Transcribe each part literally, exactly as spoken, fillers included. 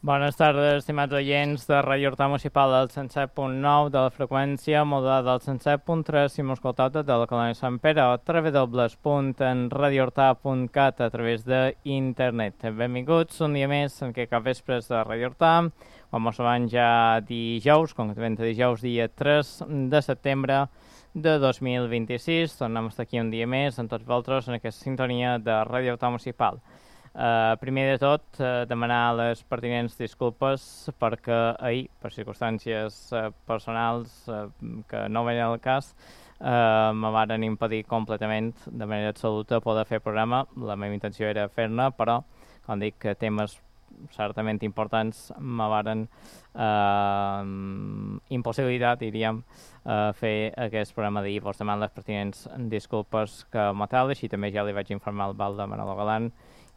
Bones tardes, estimats oients de Ràdio Horta Municipal del cent set punt nou de la freqüència modulada del cent set punt tres si m'escoltau de la colònia Sant Pere o w w w punt radiohorta punt cat a través d'internet. Benvinguts un dia més en què cap vespres de Ràdio Horta, com us van ja dijous, concretament dijous dia tres de setembre de dos mil vint-i-sis. Tornem a estar aquí un dia més amb tots vosaltres en aquesta sintonia de Ràdio Horta Municipal. Uh, primer de tot, uh, demanar les pertinents disculpes perquè ahir, per circumstàncies uh, personals uh, que no venen al cas, uh, me varen impedir completament, de manera absoluta, poder fer programa. La meva intenció era fer-ne, però, com dic, que temes certament importants me varen uh, impossibilitat, diríem, uh, fer aquest programa d'ahir. Vos demano les pertinents disculpes que me tal, així també ja li vaig informar al Val de Manolo Galán,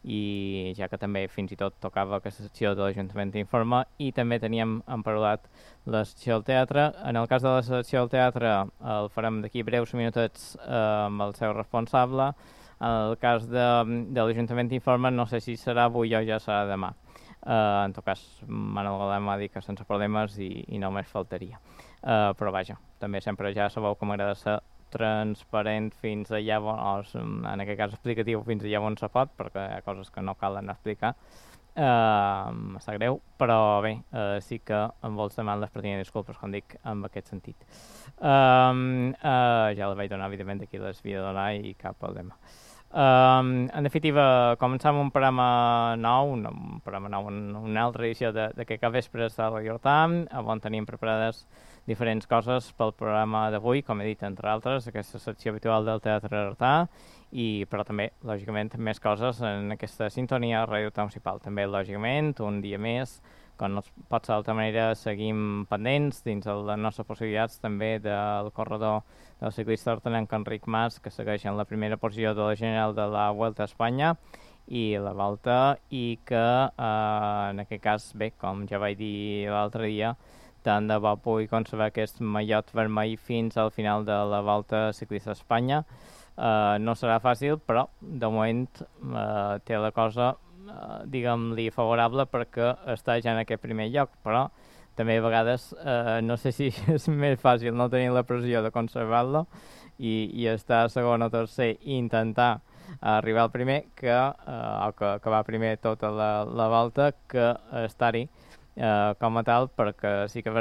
i ja que també fins i tot tocava aquesta secció de l'Ajuntament d'Informa i també teníem emparaulat la secció del teatre. En el cas de la secció del teatre el farem d'aquí breus minutets eh, amb el seu responsable. En el cas de, de l'Ajuntament d'Informa no sé si serà avui o ja serà demà. Uh, en tot cas, Manol Galán m'ha dit que sense problemes i, i només faltaria. Uh, però vaja, també sempre ja sabeu que m'agrada ser transparent fins allà on, o en aquest cas explicatiu fins allà on se pot, perquè hi ha coses que no calen explicar. Uh, em sap greu, però bé, uh, sí que em vols demanar les pertinents disculpes, com dic, en aquest sentit. Um, uh, ja la vaig donar, evidentment, d'aquí les havia de donar i cap problema. Um, en definitiva, començam un programa nou, un, un programa nou, un, una altra edició d'aquest cap vespres de la Horta, on tenim preparades diferents coses pel programa d'avui, com he dit, entre altres, aquesta secció habitual del Teatre Hortà, i però també, lògicament, més coses en aquesta sintonia a Ràdio Horta Municipal. També, lògicament, un dia més, com no pot ser d'altra manera, seguim pendents dins de les nostres possibilitats també del corredor del ciclista hortanenc Enric Mas, que segueix en la primera posició de la general de la Vuelta a Espanya i la Volta, i que eh, en aquest cas, bé, com ja vaig dir l'altre dia, tant de bo pugui conservar aquest mallot vermell fins al final de la Volta Ciclista a Espanya. Uh, no serà fàcil, però de moment uh, té la cosa, uh, diguem-li, favorable perquè està ja en aquest primer lloc, però també a vegades uh, no sé si és més fàcil no tenir la pressió de conservar-lo i, i estar segon o tercer i intentar arribar al primer, que, uh, o que acabar primer tota la, la volta, que estar-hi Uh, com a tal, perquè sí que